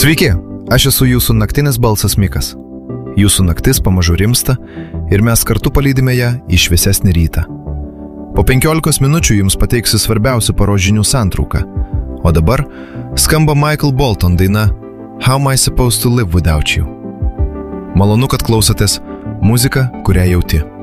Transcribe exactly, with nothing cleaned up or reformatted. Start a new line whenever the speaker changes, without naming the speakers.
Sveiki, aš esu jūsų naktinis balsas Mikas. Jūsų naktis pamažu rimsta ir mes kartu palydime ją į šviesesnį rytą. Po penkiolikos minučių jums pateiksiu svarbiausių paros žinių santrauką. O dabar skamba Michael Bolton daina How Am I Supposed to Live Without You. Malonu, kad klausotės muziką, kurią jauti.